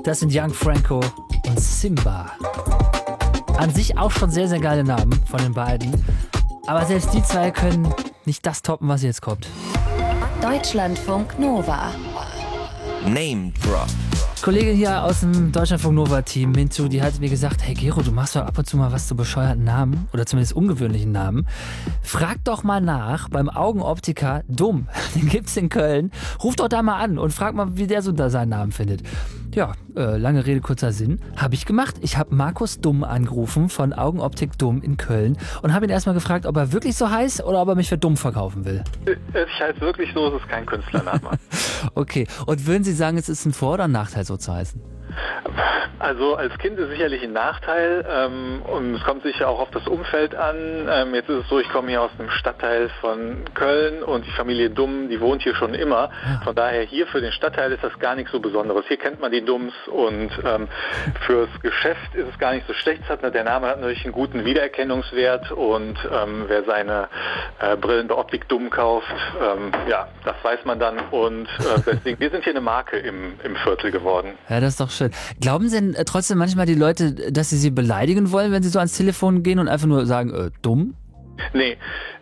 Das sind Young Franco und Simba. An sich auch schon sehr, sehr geile Namen von den beiden. Aber selbst die zwei können nicht das toppen, was jetzt kommt. Deutschlandfunk Nova. Name Drop. Kollegin hier aus dem Deutschlandfunk Nova-Team, Mintu, die hat mir gesagt, hey Gero, du machst doch ab und zu mal was zu bescheuerten Namen oder zumindest ungewöhnlichen Namen. Frag doch mal nach beim Augenoptiker Dumm, den gibt's in Köln. Ruf doch da mal an und frag mal, wie der so da seinen Namen findet. Ja, lange Rede, kurzer Sinn, habe ich gemacht. Ich habe Markus Dumm angerufen von Augenoptik Dumm in Köln und habe ihn erstmal gefragt, ob er wirklich so heißt oder ob er mich für dumm verkaufen will. Ich heiße wirklich so, es ist kein Künstlername. Okay, und würden Sie sagen, es ist ein Vor- oder ein Nachteil, so zu heißen? Also als Kind ist sicherlich ein Nachteil und es kommt sicher auch auf das Umfeld an. Jetzt ist es so, ich komme hier aus einem Stadtteil von Köln und die Familie Dumm, die wohnt hier schon immer. Von daher hier für den Stadtteil ist das gar nichts so Besonderes. Hier kennt man die Dumms und fürs Geschäft ist es gar nicht so schlecht. Der Name hat natürlich einen guten Wiedererkennungswert und wer seine Brillen bei Optik Dumm kauft, ja, das weiß man dann und deswegen, wir sind hier eine Marke im Viertel geworden. Ja, das ist doch schön. Glauben Sie denn trotzdem manchmal die Leute, dass Sie beleidigen wollen, wenn Sie so ans Telefon gehen und einfach nur sagen, dumm? Nee,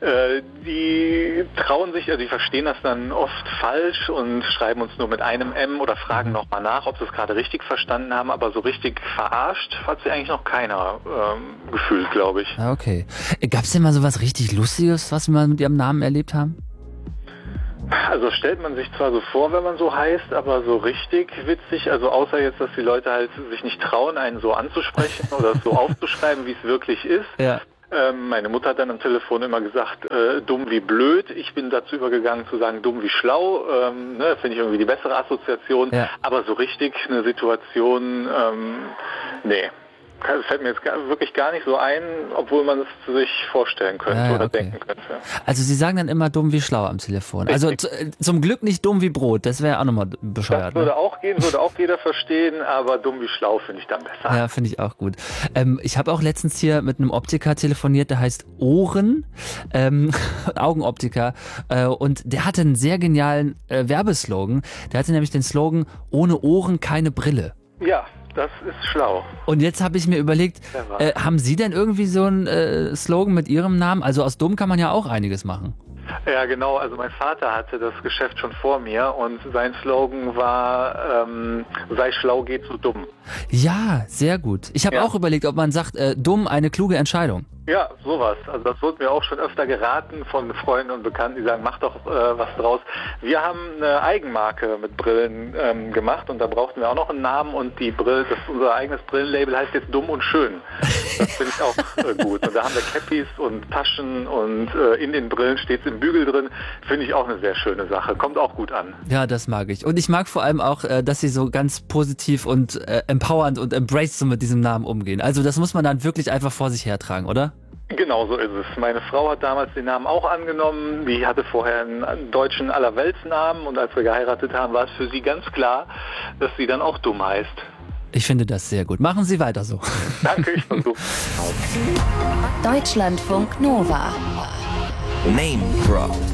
die trauen sich, also die verstehen das dann oft falsch und schreiben uns nur mit einem M oder fragen nochmal nach, ob sie es gerade richtig verstanden haben, aber so richtig verarscht hat sich eigentlich noch keiner gefühlt, glaube ich. Okay. Gab es denn mal so was richtig Lustiges, was Sie mal mit Ihrem Namen erlebt haben? Also stellt man sich zwar so vor, wenn man so heißt, aber so richtig witzig, also außer jetzt, dass die Leute halt sich nicht trauen, einen so anzusprechen oder so aufzuschreiben, wie es wirklich ist. Ja. Meine Mutter hat dann am Telefon immer gesagt, dumm wie blöd. Ich bin dazu übergegangen zu sagen, dumm wie schlau. Ne, finde ich irgendwie die bessere Assoziation. Ja. Aber so richtig eine Situation, nee. Das fällt mir jetzt wirklich gar nicht so ein, obwohl man es sich vorstellen könnte oder denken könnte. Also Sie sagen dann immer dumm wie schlau am Telefon. Also zum Glück nicht dumm wie Brot, das wäre auch nochmal bescheuert. Das würde auch gehen, würde auch jeder verstehen, aber dumm wie schlau finde ich dann besser. Ja, finde ich auch gut. Ich habe auch letztens hier mit einem Optiker telefoniert, der heißt Ohren, Augenoptiker, und der hatte einen sehr genialen Werbeslogan. Der hatte nämlich den Slogan, ohne Ohren keine Brille. Ja. Das ist schlau. Und jetzt habe ich mir überlegt, haben Sie denn irgendwie so einen Slogan mit Ihrem Namen? Also aus dumm kann man ja auch einiges machen. Ja, genau. Also mein Vater hatte das Geschäft schon vor mir und sein Slogan war, sei schlau, geh zu dumm. Ja, sehr gut. Ich habe auch überlegt, ob man sagt, dumm, eine kluge Entscheidung. Ja, sowas. Also das wurde mir auch schon öfter geraten von Freunden und Bekannten, die sagen, mach doch was draus. Wir haben eine Eigenmarke mit Brillen gemacht und da brauchten wir auch noch einen Namen und die Brille, unser eigenes Brillenlabel heißt jetzt Dumm und Schön. Das finde ich auch gut. Und da haben wir Cappies und Taschen und in den Brillen steht es im Bügel drin. Finde ich auch eine sehr schöne Sache. Kommt auch gut an. Ja, das mag ich. Und ich mag vor allem auch, dass sie so ganz positiv und empowernd und embraced so mit diesem Namen umgehen. Also das muss man dann wirklich einfach vor sich hertragen, oder? Genau so ist es. Meine Frau hat damals den Namen auch angenommen. Die hatte vorher einen deutschen Allerweltsnamen und als wir geheiratet haben, war es für sie ganz klar, dass sie dann auch Dumm heißt. Ich finde das sehr gut. Machen Sie weiter so. Danke, ich versuche. Deutschlandfunk Nova. Name Drop.